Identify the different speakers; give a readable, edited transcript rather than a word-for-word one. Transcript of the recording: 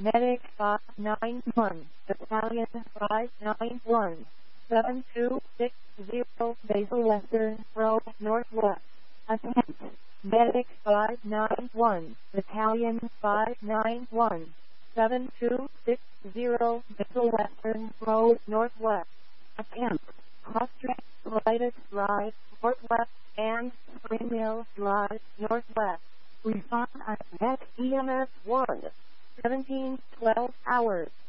Speaker 1: Medic 591, Battalion 591, 7260, Basil Western Road, Northwest. Attempt. Medic 591, Battalion 591, 7260, Basil Western Road, Northwest. Attempt. Prostrate, Lighted Drive, Northwest, and Spring Mill Drive, Northwest. Respond at EMS 1, 1712 hours.